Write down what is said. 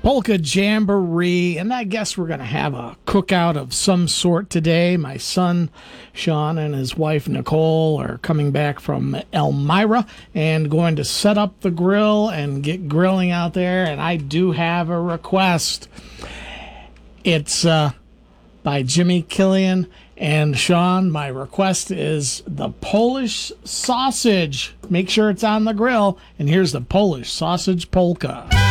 Polka Jamboree, and I guess we're going to have a cookout of some sort today. My son, Sean, and his wife, Nicole, are coming back from Elmira and going to set up the grill and get grilling out there, and I do have a request. It's by Jimmy Killian and Sean. My request is the Polish sausage. Make sure it's on the grill, and here's the Polish sausage polka.